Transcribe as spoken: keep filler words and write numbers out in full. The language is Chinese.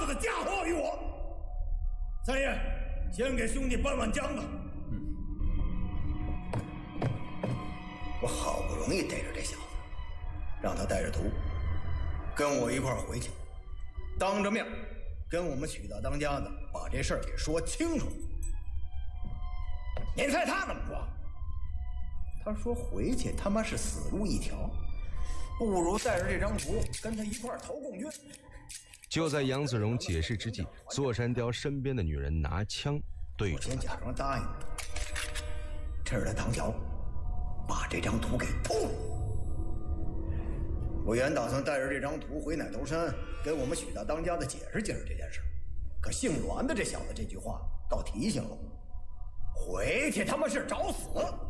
子嫁祸于我。三爷，先给兄弟搬碗浆子。嗯，我好不容易逮着这小子，让他带着毒跟我一块儿回去，当着面跟我们许大当家的把这事儿给说清楚。您猜他怎么说？他说回去他妈是死路一条，不如带着这张图跟他一块儿投共军。 就在杨子荣解释之际，座山雕身边的女人拿枪对着他。 我先假装答应他，趁着他躺脚，把这张图给偷了。我原打算带着这张图回奶头山，跟我们许大当家的解释解释这件事，可姓栾的这小子这句话倒提醒了我，回去他妈是找死。